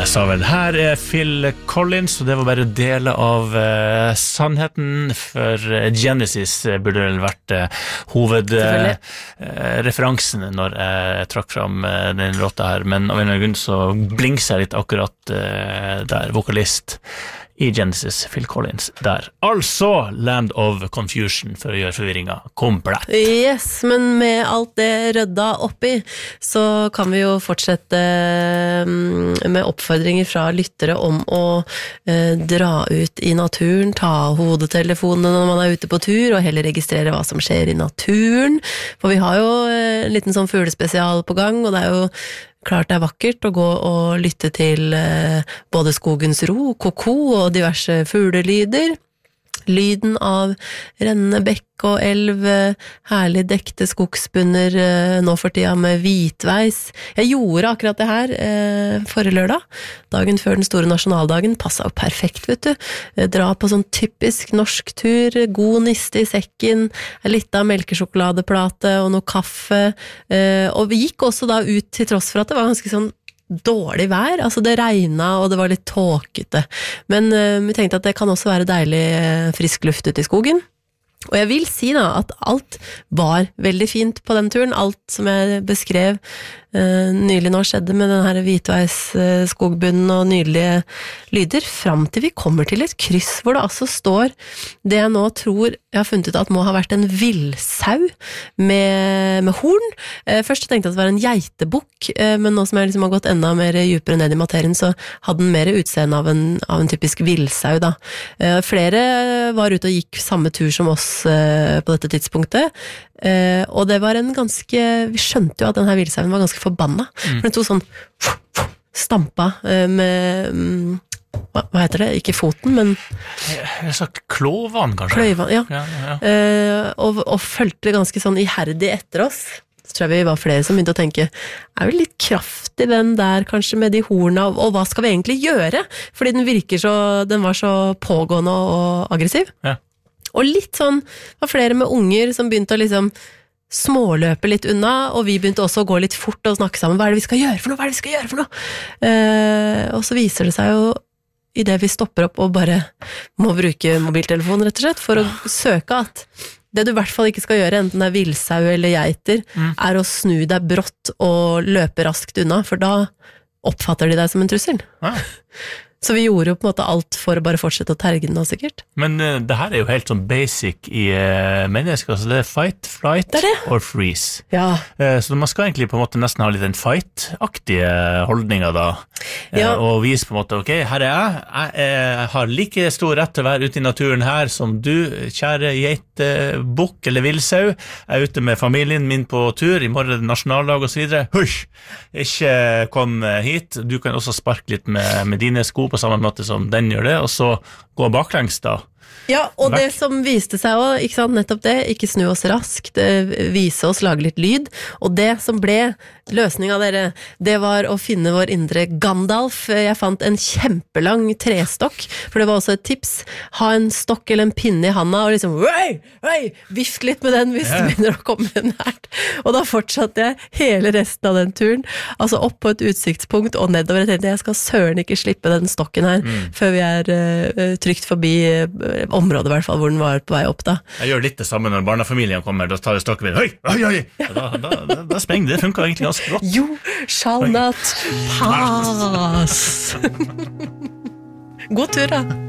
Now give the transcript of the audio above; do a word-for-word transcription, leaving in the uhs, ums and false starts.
Jeg sa vel, her er Phil Collins, og det var bare deler av uh, sannheten, for Genesis burde vel vært uh, hovedreferansen uh, når jeg trakk fram uh, den låta her, men av en eller annen grunn så blingser jeg litt akkurat uh, der, vokalist i Genesis, Phil Collins, der. Altså Land of Confusion, for å gjøre forvirringen komplett. Yes, men med alt det rødda oppi, så kan vi jo fortsette med oppfordringer fra lyttere om å eh, dra ut i naturen, ta hodetelefonene når man er ute på tur, og heller registrere hva som skjer i naturen. For vi har jo en liten sånn fuglespesial på gang, og det er jo klart det er vakkert å gå og lytte til eh, både skogens ro, koko og diverse fuglelyder. Lyden av rennende bekk og elv, herlig dekte skogsbunner eh, nå for tida med hvitveis. Jeg gjorde akkurat det her eh, forrige lørdag, dagen før den store nasjonaldagen. Passet jo perfekt, vet du. Eh, dra på sånn typisk norsk tur, god niste i sekken, litt av melkesjokoladeplate og noe kaffe. Eh, og vi gikk også da ut til tross for at det var ganske sånn dårlig vær, altså det regnet og det var litt tåkete, men uh, vi tenkte at det kan også være deilig uh, frisk luft ute i skogen, og jeg vil si da at alt var veldig fint på den turen, alt som jeg beskrev uh, nylig nå skjedde med den her hvitveis uh, skogbunnen og nydelige lyder, fram til vi kommer til et kryss hvor det altså står det jeg nå tror jeg har funnet ut at må ha vært en villsau med, med horn. Uh, først tenkte jeg at det var en geitebukk, uh, men nå som jeg liksom har gått enda mer djupere ned i materien, så hadde den mer utseende av en, av en typisk villsau da. Uh, flere var ute og gikk samme tur som oss uh, på dette tidspunktet, uh, og det var en ganske, vi skjønte jo at denne villsauen var ganske forbanna, mm. for den tog sånn stampa uh, med um, hva, hva heter det? Ikke foten, men jeg har sagt klåvan kanskje. Kløyvan, ja, ja, ja. Uh, og, og følte ganske sånn iherdig etter oss. Så tror jeg vi var flere som begynte å tenke, er vi litt kraftig den der kanskje med de horna, og, og hva skal vi egentlig gjøre? Fordi den virker så, den var så pågående og aggressiv. Ja. Og litt sånn, var flere med unger som begynte å liksom småløpe litt unna, og vi begynte også å gå litt fort og snakke sammen, hva er det vi skal gjøre for noe, hva er det vi skal gjøre for noe? Uh, og så viser det seg jo, i det vi stopper opp og bare må bruke mobiltelefonen rett og slett, for å søke at det du i hvert fall ikke skal gjøre, enten det er villsau eller geiter, mm. er å snu deg brått og løpe raskt unna, for da oppfatter de deg som en trussel. Ja. Så vi gjorde jo på en måte alt for å bare fortsette å terge den nå, sikkert. Men uh, det her er jo helt sånn basic i uh, mennesker, så det er fight, flight det det. Or freeze. Ja. Uh, så man skal egentlig på en måte nesten ha litt en fight-aktige holdninger da, uh, ja. Og vise på en måte, ok, her er jeg, jeg, jeg har like stor rett til å være ute i naturen her som du, kjære geitebukk eller villsau, jeg er ute med familien min på tur, i morgen er det nasjonaldag og så videre, husj, ikke kom hit, du kan også sparke litt med, med dine sko på samme måte som den gjør det, og så gå baklengs da. Ja, og Vekk. Det som viste seg også, ikke sant, nettopp det, ikke snu oss raskt, vise oss, lage litt lyd, og det som ble løsningen av dere, det var å finne vår indre Gandalf. Jeg fant en kjempelang trestokk, for det var også et tips, ha en stokk eller en pinne i handa, og liksom, wei, wei, vift litt med den hvis yeah. det begynner å komme nært. Og da fortsatte jeg hele resten av den turen, altså opp på et utsiktspunkt og nedover. Jeg tenkte, jeg skal søren ikke slippe den stokken her, mm. før vi er uh, trygt forbi uh, området i hvert fall, hvor den var på vei opp da. Jeg gjør litt det samme når barnefamilien kommer, da tar jeg stokken min, høy, høy, høy, ja. da, da, da, da sprenger det, det funker egentlig ganske godt. You shall not pass. God tur da.